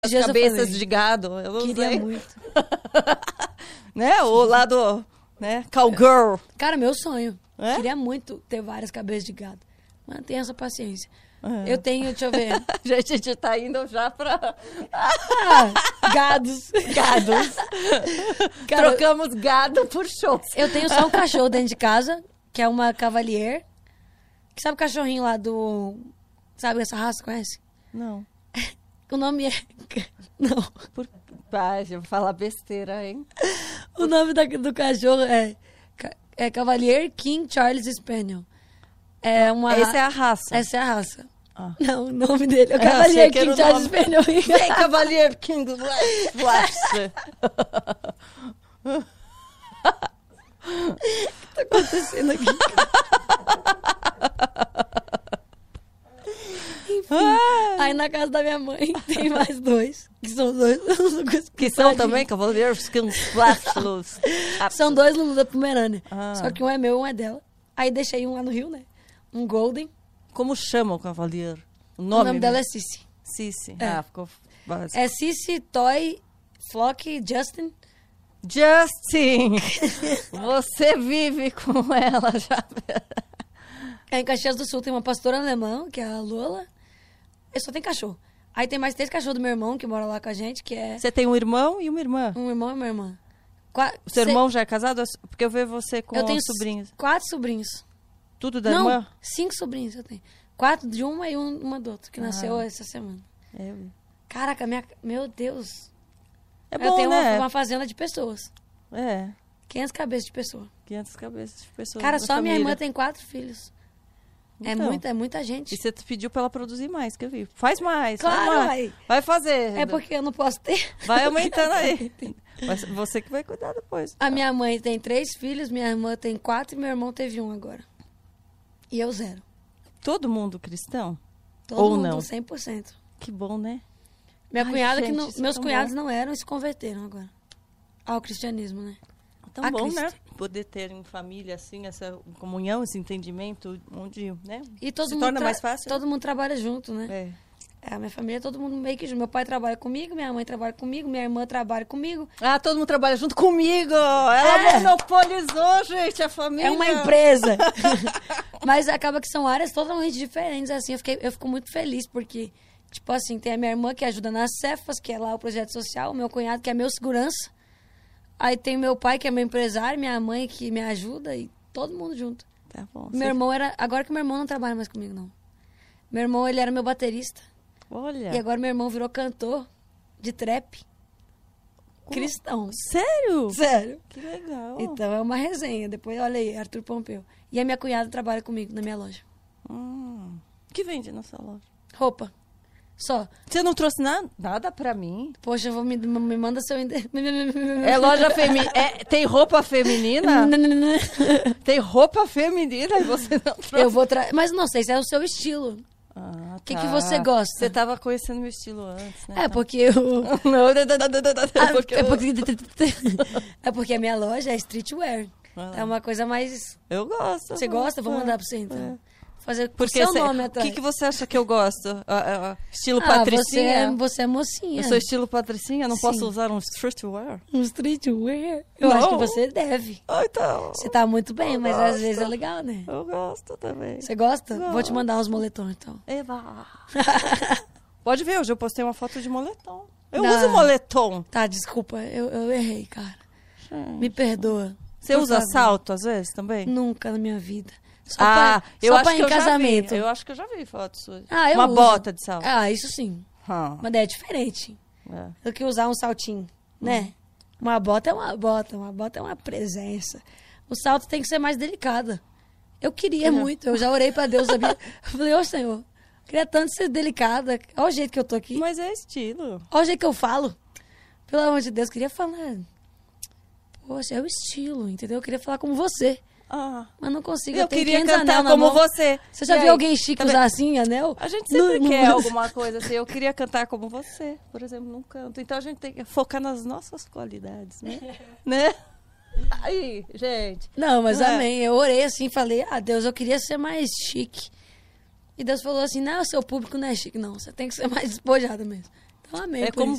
As cabeças de gado, eu não Queria sei. muito. Né? O lado, né? Cowgirl. Cara, meu sonho. É? Queria muito ter várias cabeças de gado. Mas não tenho essa paciência. Eu tenho, deixa eu ver. A gente tá indo já pra... Gados. Gados. Cara, Trocamos gado por shows. eu tenho só um cachorro dentro de casa, que é uma Cavalier. Que sabe o cachorrinho lá do... Sabe essa raça, conhece? Não. O nome é... Não. Pai, eu vou falar besteira, hein? O nome do cachorro é Cavalier King Charles Spaniel. É uma... Essa é a raça. Essa é a raça. Ah. Não, o nome dele é achei Cavalier que era King o Charles nome. Spaniel. Vem, Cavalier King Flash. O que tá acontecendo aqui? Enfim, aí na casa da minha mãe tem mais dois. Que são dois. Que são também Cavalier King Flash. São dois Lulu da Pomerânia. Ah. Só que um é meu e um é dela. Aí deixei um lá no Rio, né? Um Golden. Como chama o Cavalier? O nome dela é Cici. Cici. É. Ah, ficou básico. É Cici, Toy, Flock, Justin. Justin! Você vive com ela já. Aí em Caxias do Sul tem uma pastora alemã, que é a Lola. E só tem cachorro. Aí tem mais 3 cachorros do meu irmão, que mora lá com a gente, que é Você tem um irmão e uma irmã. um irmão e uma irmã. O seu irmão já é casado? Porque eu vejo você com Eu tenho sobrinhos. 4 sobrinhos. Tudo da Não, irmã? 5 sobrinhos eu tenho. 4 de uma e uma do outro, que nasceu essa semana. É, Caraca, meu Deus. é Eu bom, tenho né? uma fazenda de pessoas. É, 500 cabeças de pessoa. 500 cabeças de pessoas. Cara, da só minha família. irmã tem 4 filhos. Então. É muita gente. E você pediu pra ela produzir mais, que eu vi. Faz mais. Claro, faz mais. vai. Vai fazer. É porque eu não posso ter. Vai aumentando aí. Mas você que vai cuidar depois. A minha mãe tem 3 filhos, minha irmã tem 4 e meu irmão teve 1 agora. E eu 0. Todo mundo cristão? Todo Ou mundo, não? 100%. Que bom, né? Minha Ai, cunhada, gente, isso é meus tão cunhados bom. não eram e se converteram agora. Ao cristianismo, né? Tão A bom, Cristo. né? Poder ter em família, assim, essa comunhão, esse entendimento, onde, né? E todo se mundo torna mais fácil. Todo mundo trabalha junto, né? É. A minha família, todo mundo meio que junto. Meu pai trabalha comigo, minha mãe trabalha comigo, minha irmã trabalha comigo. Ah, todo mundo trabalha junto comigo! Ela monopolizou, gente, a família. É uma empresa. Mas acaba que são áreas totalmente diferentes, assim. Eu fico muito feliz, porque, tipo assim, tem a minha irmã que ajuda nas Cefas, que é lá o projeto social, o meu cunhado que é meu segurança. Aí tem meu pai, que é meu empresário, minha mãe que me ajuda, e todo mundo junto. Tá bom. Meu irmão era... Agora que meu irmão não trabalha mais comigo, não. Meu irmão, ele era meu baterista. Olha. E agora meu irmão virou cantor de trap. Cristão. Sério? Sério. Que legal. Então é uma resenha. Depois, olha aí, Arthur Pompeu. E a minha cunhada trabalha comigo na minha loja. O que vende na sua loja? Roupa. Só. Você não trouxe nada pra mim? Poxa, me manda seu endereço. É loja feminina. Tem roupa feminina? Tem roupa feminina e você não trouxe? Eu vou Mas não sei se é o seu estilo. Ah, O que você gosta? Você tava conhecendo meu estilo antes, né? É porque eu... Não, É porque a minha loja é streetwear. Ah. É uma coisa mais... Eu gosto. Você gosta? Vou mandar pra você, então. Fazer com Porque seu nome atrás. O que você acha que eu gosto? Estilo patricinha? Você é mocinha. Eu sou estilo patricinha? Não Sim. posso usar um streetwear? Um streetwear? Eu Não. acho que você deve. Ah, então. Você tá muito bem, mas às vezes é legal, né? Eu gosto também. Você gosta? Gosto. Vou te mandar uns moletons, então. Eva. Pode ver, hoje eu postei uma foto de moletom. Eu Dá. uso moletom. Tá, desculpa. Eu errei, cara. Me perdoa. Você Por usa favor. salto às vezes também? Nunca na minha vida. Só eu só acho pra que em eu casamento. já vi. Eu acho que eu já vi fotos suas. Eu Uma uso. bota de salto. Ah, isso sim. Ah. Mas é diferente É. do que usar um saltinho, né? Uma bota é uma bota, uma bota é uma presença. O salto tem que ser mais delicado. Eu queria muito, eu já orei pra Deus, sabia? Eu falei, ô Senhor, eu queria tanto ser delicada. Olha o jeito que eu tô aqui. Mas é estilo. Olha o jeito que eu falo. Pelo amor de Deus, eu queria falar. Poxa, é o estilo, entendeu? Eu queria falar como você. Ah. Mas não consigo. Eu tenho queria 500 cantar anel na como mão. você. Você já E viu aí? alguém chique Cadê? usar assim, anel? A gente sempre Não- quer não- alguma coisa assim. Eu queria cantar como você, por exemplo, num canto. Então a gente tem que focar nas nossas qualidades, né? Né? Aí, gente. Não, mas É. amém. Eu orei assim, falei, Deus, eu queria ser mais chique. E Deus falou assim, não, o seu público não é chique, não. Você tem que ser mais despojada mesmo. Eu amei É por como isso.